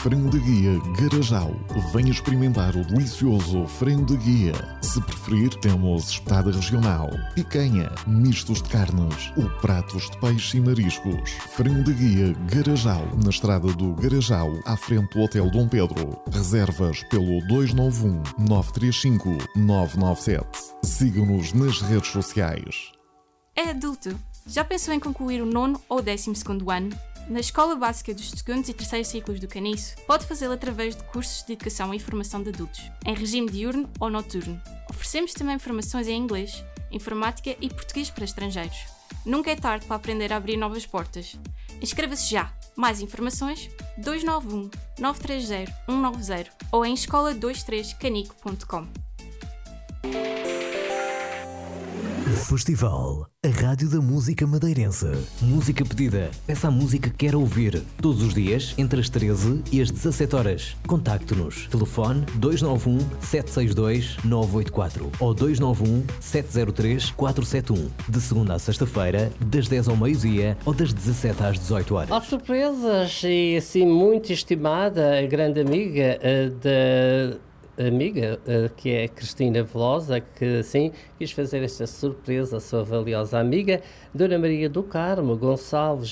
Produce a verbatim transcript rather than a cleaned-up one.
Frango de Guia Garajal. Venha experimentar o delicioso frango de guia. Se preferir, temos espetada regional, picanha, mistos de carnes ou pratos de peixe e mariscos. Frango de Guia Garajal, na estrada do Garajal, à frente do Hotel Dom Pedro. Reservas pelo dois nove um, nove três cinco, nove nove sete. Siga-nos nas redes sociais. É adulto. Já pensou em concluir o nono ou décimo segundo ano? Na Escola Básica dos segundos e terceiros ciclos do Caniço, pode fazê-lo através de cursos de educação e formação de adultos, em regime diurno ou noturno. Oferecemos também formações em inglês, informática e português para estrangeiros. Nunca é tarde para aprender a abrir novas portas. Inscreva-se já! Mais informações dois nove um, nove três zero, um nove zero ou em escola vinte e três canico ponto com. Festival, a rádio da música madeirense. Música pedida. Peça a música que quer ouvir. Todos os dias, entre as treze e as dezassete horas. Contacte-nos. Telefone dois nove um, sete seis dois, nove oito quatro ou dois nove um, sete zero três, quatro sete um. De segunda a sexta-feira, das dez ao meio-dia ou das dezassete às dezoito horas. Há surpresas e assim muito estimada, a grande amiga uh, da... amiga, que é Cristina Velosa, que sim, quis fazer esta surpresa à sua valiosa amiga, Dona Maria do Carmo Gonçalves.